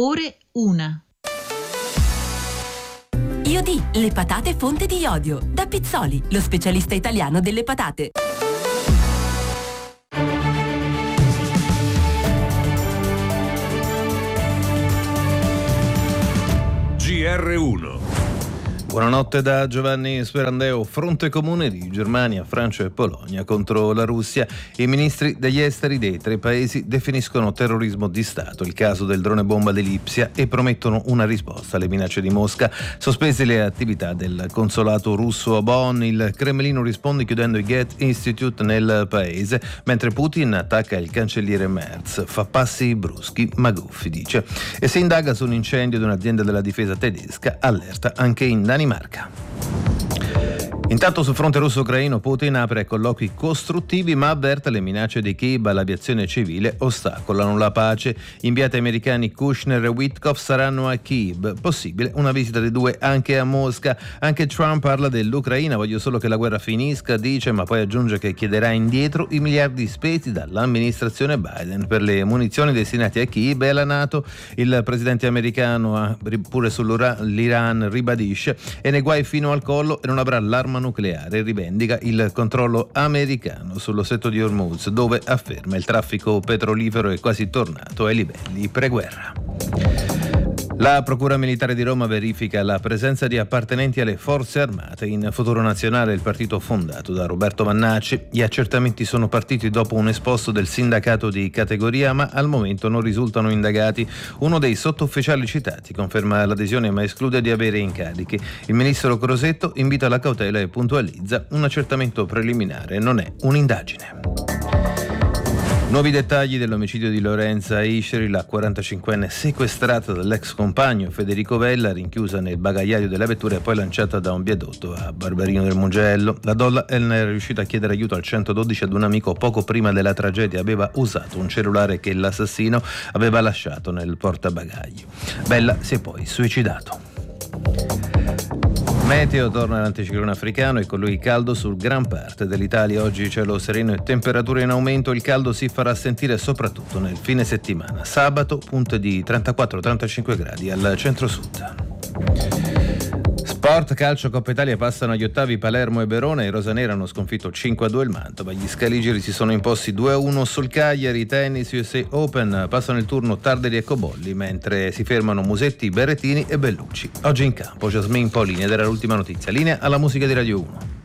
Ore 1. Iodi, le patate fonte di iodio. Da Pizzoli, lo specialista italiano delle patate. GR1. Buonanotte da Giovanni Sperandeo. Fronte comune di Germania, Francia e Polonia contro la Russia. I ministri degli esteri dei tre paesi definiscono terrorismo di Stato il caso del drone bomba di Lipsia e promettono una risposta alle minacce di Mosca. Sospese le attività del consolato russo a Bonn, il Cremlino risponde chiudendo il Goethe Institute nel paese, mentre Putin attacca il cancelliere Merz. Fa passi bruschi ma goffi, dice. E si indaga su un incendio di un'azienda della difesa tedesca, allerta anche in Danimarca. Intanto sul fronte russo-ucraino Putin apre colloqui costruttivi ma avverte le minacce di Kiev all'aviazione civile ostacolano la pace. Inviati americani Kushner e Witkoff saranno a Kiev. Possibile una visita dei due anche a Mosca. Anche Trump parla dell'Ucraina, voglio solo che la guerra finisca, dice, ma poi aggiunge che chiederà indietro i miliardi spesi dall'amministrazione Biden per le munizioni destinate a Kiev e alla NATO. Il presidente americano pure sull'Iran ribadisce e nei guai fino al collo e non avrà l'arma nucleare, rivendica il controllo americano sullo stretto di Hormuz, dove afferma il traffico petrolifero è quasi tornato ai livelli preguerra. La Procura Militare di Roma verifica la presenza di appartenenti alle forze armate in Futuro Nazionale, il partito fondato da Roberto Vannacci. Gli accertamenti sono partiti dopo un esposto del sindacato di categoria, ma al momento non risultano indagati. Uno dei sottufficiali citati conferma l'adesione ma esclude di avere incarichi. Il ministro Crosetto invita alla cautela e puntualizza: un accertamento preliminare non è un'indagine. Nuovi dettagli dell'omicidio di Lorenza Isceri, la 45enne sequestrata dall'ex compagno Federico Vella, rinchiusa nel bagagliaio della vettura e poi lanciata da un viadotto a Barberino del Mugello. La donna era riuscita a chiedere aiuto al 112 ad un amico poco prima della tragedia. Aveva usato un cellulare che l'assassino aveva lasciato nel portabagagli. Vella si è poi suicidato. Meteo, torna l'anticiclone africano e con lui caldo su gran parte dell'Italia. Oggi cielo sereno e temperature in aumento. Il caldo si farà sentire soprattutto nel fine settimana. Sabato punte di 34-35 gradi al centro-sud. Sport, calcio, Coppa Italia passano agli ottavi Palermo e Verona. I rosaneri hanno sconfitto 5-2 il Mantova. Gli scaligeri si sono imposti 2-1 sul Cagliari. Tennis USA Open, passano il turno Tarderi e Cobolli, mentre si fermano Musetti, Berrettini e Bellucci. Oggi in campo Jasmine Paolini ed era l'ultima notizia. Linea alla musica di Radio 1.